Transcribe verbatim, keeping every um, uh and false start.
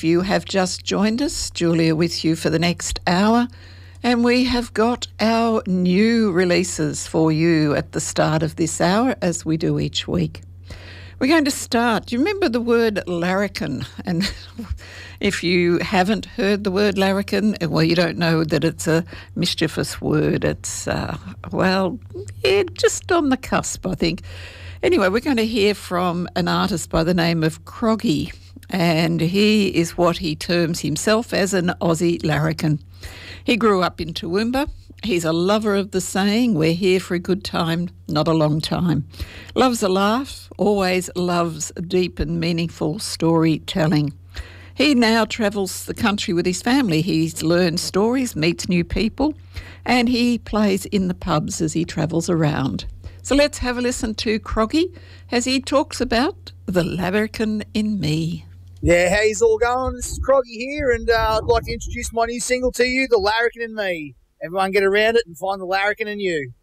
If you have just joined us, Julia with you for the next hour, and we have got our new releases for you at the start of this hour, as we do each week. We're going to start. Do you remember the word larrikin? And if you haven't heard the word larrikin, well, you don't know that it's a mischievous word. It's, uh, well, yeah, just on the cusp, I think. Anyway, we're going to hear from an artist by the name of Croggy, and he is what he terms himself as an Aussie larrikin. He grew up in Toowoomba. He's a lover of the saying, we're here for a good time, not a long time. Loves a laugh, always loves deep and meaningful storytelling. He now travels the country with his family. He's learned stories, meets new people, and he plays in the pubs as he travels around. So let's have a listen to Croggy as he talks about the larrikin in me. Yeah, how's all going? This is Croggy here, and uh, I'd like to introduce my new single to you, The Larrikin in Me. Everyone get around it and find the larrikin in you.